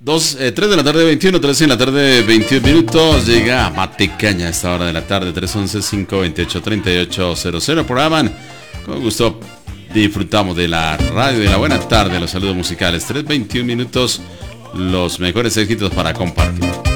3 de la tarde 21, 3 en la tarde 21 minutos. Llega Matecaña a esta hora de la tarde, 311-528-3800. Programan, con gusto disfrutamos de la radio, de la buena tarde, los saludos musicales. 3:21 minutos, los mejores éxitos para compartir.